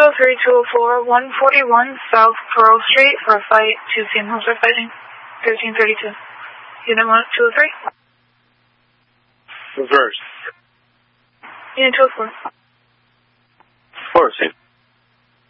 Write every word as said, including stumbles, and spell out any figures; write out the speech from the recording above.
oh three, two oh four, one forty-one South Pearl Street for a fight. Two females are fighting. thirteen thirty-two. Unit one, two oh three. Reverse. Unit two oh four. Forcing.